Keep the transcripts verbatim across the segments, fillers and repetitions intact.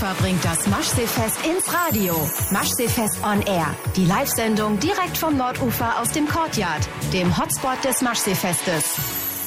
Hannover bringt das Maschseefest ins Radio. Maschseefest on Air. Die Live-Sendung direkt vom Nordufer aus dem Courtyard, dem Hotspot des Maschseefestes.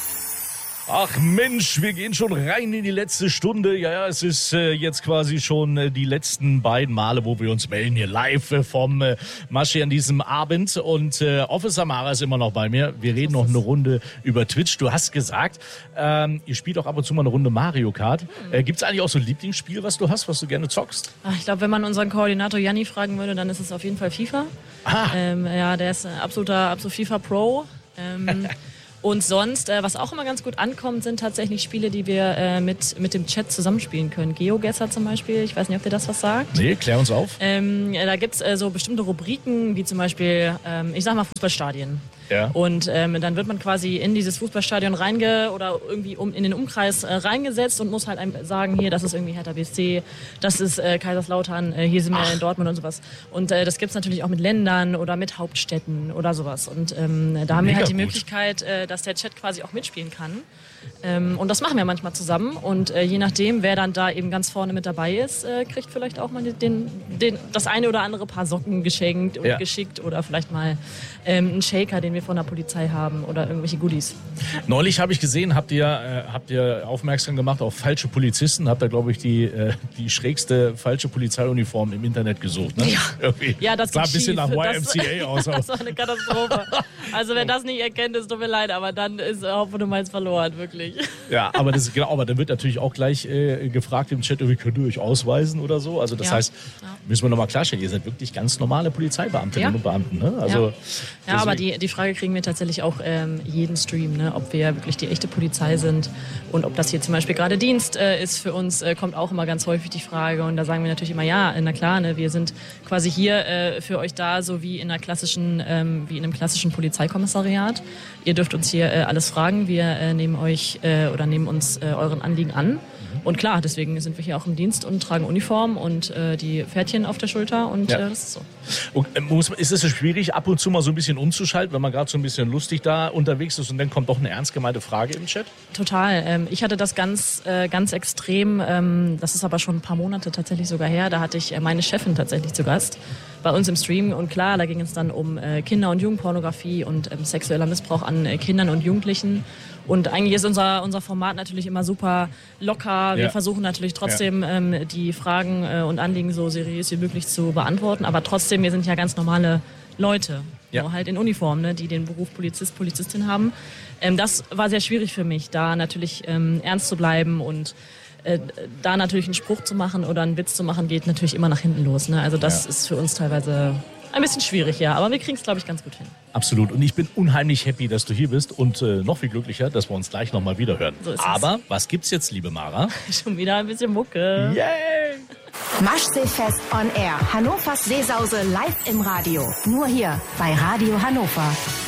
Ach Mensch, wir gehen schon rein in die letzte Stunde. Ja, ja, es ist äh, jetzt quasi schon äh, die letzten beiden Male, wo wir uns melden hier live äh, vom äh, Maschi an diesem Abend. Und äh, Officer Mara ist immer noch bei mir. Wir reden noch eine Runde über Twitch. Du hast gesagt, ähm, ihr spielt auch ab und zu mal eine Runde Mario Kart. Äh, Gibt es eigentlich auch so ein Lieblingsspiel, was du hast, was du gerne zockst? Ach, ich glaube, wenn man unseren Koordinator Janni fragen würde, dann ist es auf jeden Fall FIFA. Ah. Ähm, ja, der ist ein absoluter, absolut FIFA-Pro. Ähm, Und sonst, äh, was auch immer ganz gut ankommt, sind tatsächlich Spiele, die wir äh, mit, mit dem Chat zusammenspielen können. GeoGuessr zum Beispiel, ich weiß nicht, ob dir das was sagt. Nee, klär uns auf. Ähm, da gibt's äh, so bestimmte Rubriken, wie zum Beispiel, ähm, ich sag mal Fußballstadien. Ja. Und ähm, dann wird man quasi in dieses Fußballstadion reinge oder irgendwie um, in den Umkreis äh, reingesetzt und muss halt einem sagen, hier, das ist irgendwie Hertha B S C, das ist äh, Kaiserslautern, äh, hier sind wir Ach. in Dortmund und sowas. Und äh, das gibt's natürlich auch mit Ländern oder mit Hauptstädten oder sowas. Und ähm, da haben Mega wir halt die gut. Möglichkeit, äh, dass der Chat quasi auch mitspielen kann. Ähm, und das machen wir manchmal zusammen. Und äh, je nachdem, wer dann da eben ganz vorne mit dabei ist, äh, kriegt vielleicht auch mal den, den, das eine oder andere Paar Socken geschenkt und ja. geschickt oder vielleicht mal ähm, einen Shaker, den wir von der Polizei haben oder irgendwelche Goodies. Neulich habe ich gesehen, habt ihr, äh, habt ihr aufmerksam gemacht auf falsche Polizisten, habt ihr, glaube ich, die, äh, die schrägste falsche Polizeiuniform im Internet gesucht. Ne? Ja. Irgendwie. ja, das sah ein bisschen schief. nach Y M C A aus. Das war eine Katastrophe. Also wer das nicht erkennt, ist tut mir leid, aber dann ist Hopfen und Malz verloren, wirklich. Ja, aber das ist genau, aber dann wird natürlich auch gleich äh, gefragt im Chat, wie könnt ihr euch ausweisen oder so. Also das ja. heißt, ja. müssen wir nochmal klarstellen, ihr seid wirklich ganz normale Polizeibeamtinnen ja. und Beamten. Ne? Also, ja, ja aber die, die Frage kriegen wir tatsächlich auch ähm, jeden Stream, ne? Ob wir wirklich die echte Polizei sind und ob das hier zum Beispiel gerade Dienst äh, ist für uns, äh, kommt auch immer ganz häufig die Frage. Und da sagen wir natürlich immer, ja, na klar, ne? Wir sind quasi hier äh, für euch da, so wie in einer klassischen, ähm, wie in einem klassischen Polizeikommissariat. Ihr dürft uns hier äh, alles fragen. Wir äh, nehmen euch äh, oder nehmen uns äh, euren Anliegen an. Und klar, deswegen sind wir hier auch im Dienst und tragen Uniform und äh, die Pferdchen auf der Schulter und ja. äh, das ist so. Und, äh, muss, ist es schwierig, ab und zu mal so ein bisschen umzuschalten, wenn man gerade so ein bisschen lustig da unterwegs ist und dann kommt doch eine ernst gemeinte Frage im Chat? Total. Ähm, ich hatte das ganz, äh, ganz extrem, ähm, das ist aber schon ein paar Monate tatsächlich sogar her, da hatte ich äh, meine Chefin tatsächlich zu Gast bei uns im Stream und klar, da ging es dann um äh, Kinder- und Jugendpornografie und ähm, sexueller Missbrauch an äh, Kindern und Jugendlichen. Und eigentlich ist unser, unser Format natürlich immer super locker. Wir ja. versuchen natürlich trotzdem ja. ähm, die Fragen äh, und Anliegen so seriös wie möglich zu beantworten. Aber trotzdem, wir sind ja ganz normale Leute, ja. nur halt in Uniform, ne, die den Beruf Polizist, Polizistin haben. Ähm, das war sehr schwierig für mich, da natürlich ähm, ernst zu bleiben und äh, da natürlich einen Spruch zu machen oder einen Witz zu machen, geht natürlich immer nach hinten los. Ne? Also das ja. ist für uns teilweise ein bisschen schwierig, ja, aber wir kriegen es, glaube ich, ganz gut hin. Absolut. Und ich bin unheimlich happy, dass du hier bist und äh, noch viel glücklicher, dass wir uns gleich nochmal wieder hören. So ist aber es. Was gibt's jetzt, liebe Mara? Schon wieder ein bisschen Mucke. Yay! Maschseefest on Air. Hannovers Seesause live im Radio. Nur hier bei Radio Hannover.